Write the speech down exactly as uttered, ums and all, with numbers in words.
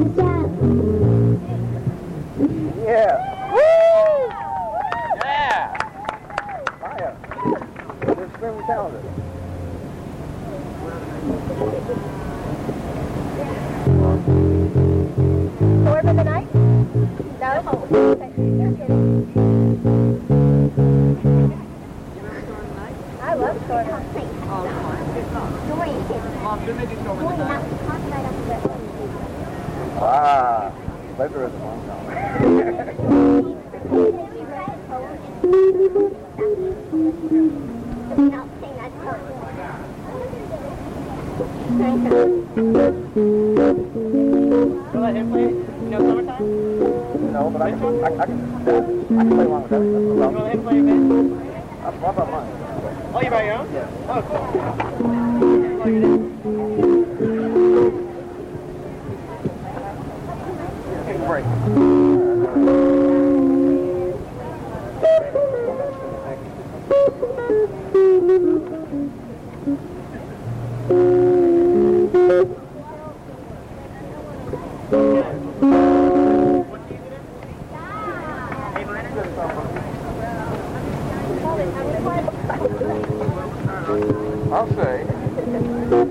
Yeah. Woo! Yeah. Fire. They're extremely talented. Storm in the night? No. I love Storm. Ah, pleasure is one Will I hit play? You know, summertime? No, but I can, I, I can, I can play along with that. You want to hit play a bit? What about mine? Oh, you brought your own? Yeah. Oh, cool. Plug it in. Take a break. I'll say.